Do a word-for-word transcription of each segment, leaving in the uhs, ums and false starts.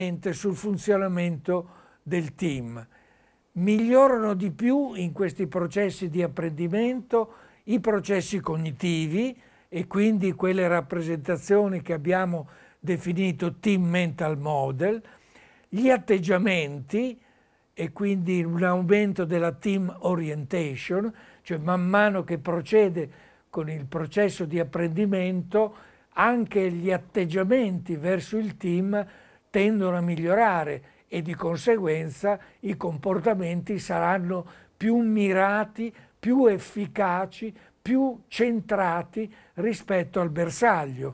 sul funzionamento del team. Migliorano di più in questi processi di apprendimento i processi cognitivi e quindi quelle rappresentazioni che abbiamo definito team mental model, gli atteggiamenti e quindi un aumento della team orientation, cioè man mano che procede con il processo di apprendimento anche gli atteggiamenti verso il team tendono a migliorare e di conseguenza i comportamenti saranno più mirati, più efficaci, più centrati rispetto al bersaglio.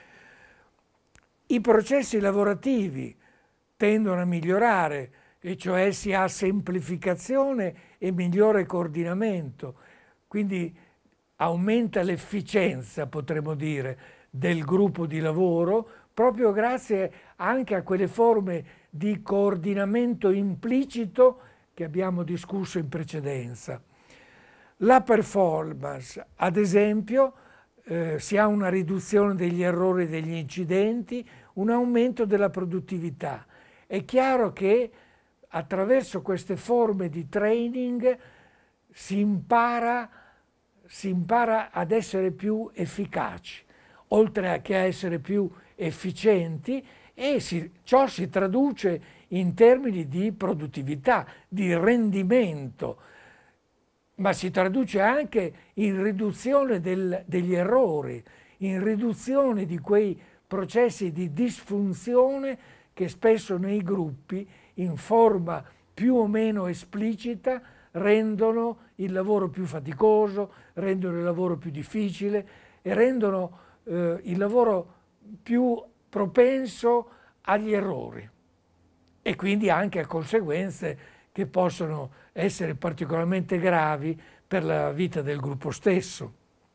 I processi lavorativi tendono a migliorare, e cioè si ha semplificazione e migliore coordinamento, quindi aumenta l'efficienza, potremmo dire, del gruppo di lavoro, proprio grazie anche a quelle forme di coordinamento implicito che abbiamo discusso in precedenza. La performance, ad esempio, eh, si ha una riduzione degli errori e degli incidenti, un aumento della produttività. È chiaro che attraverso queste forme di training si impara, si impara ad essere più efficaci, oltre a che a essere più efficienti, e si, ciò si traduce in termini di produttività, di rendimento, ma si traduce anche in riduzione del, degli errori, in riduzione di quei processi di disfunzione che spesso nei gruppi, in forma più o meno esplicita, rendono il lavoro più faticoso, rendono il lavoro più difficile e rendono eh, il lavoro più propenso agli errori e quindi anche a conseguenze che possono essere particolarmente gravi per la vita del gruppo stesso.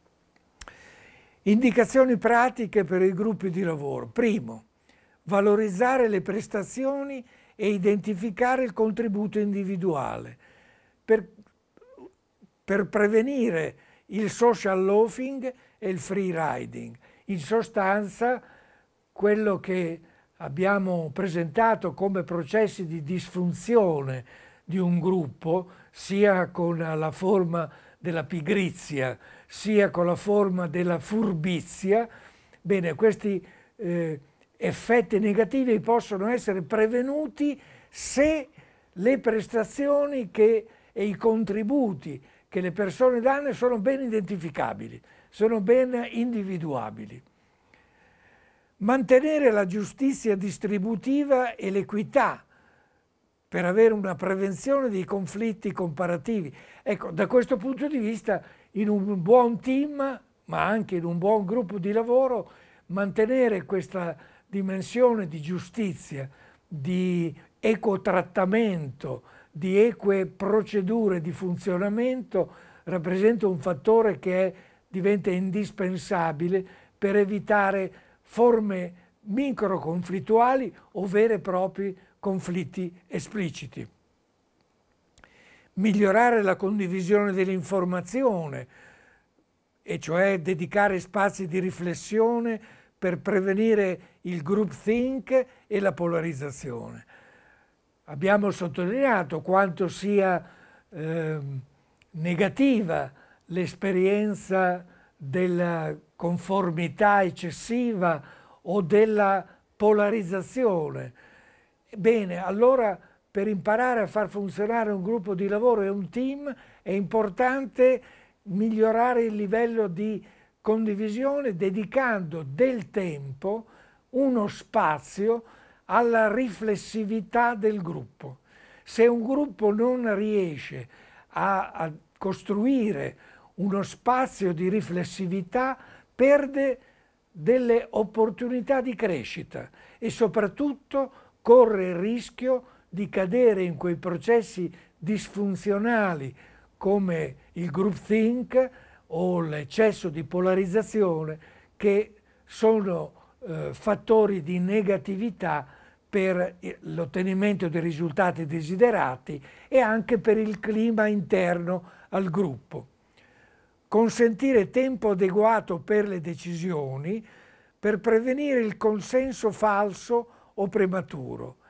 Indicazioni pratiche per i gruppi di lavoro. Primo, valorizzare le prestazioni e identificare il contributo individuale per, per prevenire il social loafing e il free riding. In sostanza, quello che abbiamo presentato come processi di disfunzione di un gruppo, sia con la forma della pigrizia, sia con la forma della furbizia, bene, questi eh, effetti negativi possono essere prevenuti se le prestazioni che, e i contributi che le persone danno sono ben identificabili, sono ben individuabili. Mantenere la giustizia distributiva e l'equità per avere una prevenzione dei conflitti comparativi. Ecco, da questo punto di vista, in un buon team, ma anche in un buon gruppo di lavoro, mantenere questa dimensione di giustizia, di equo trattamento, di eque procedure di funzionamento rappresenta un fattore che è, diventa indispensabile per evitare forme microconflittuali o veri e propri conflitti espliciti. Migliorare la condivisione dell'informazione, e cioè dedicare spazi di riflessione per prevenire il groupthink e la polarizzazione. Abbiamo sottolineato quanto sia eh, negativa l'esperienza della conformità eccessiva o della polarizzazione. Bene, allora per imparare a far funzionare un gruppo di lavoro e un team è importante migliorare il livello di condivisione dedicando del tempo, uno spazio alla riflessività del gruppo. Se un gruppo non riesce a, a costruire uno spazio di riflessività, perde delle opportunità di crescita e soprattutto corre il rischio di cadere in quei processi disfunzionali come il groupthink o l'eccesso di polarizzazione, che sono eh, fattori di negatività per l'ottenimento dei risultati desiderati e anche per il clima interno al gruppo. Consentire tempo adeguato per le decisioni per prevenire il consenso falso o prematuro.